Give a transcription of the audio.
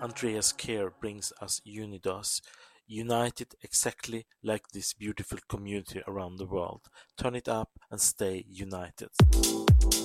Andreas Care brings us Unidos, united exactly like this beautiful community around the world. Turn it up and stay united.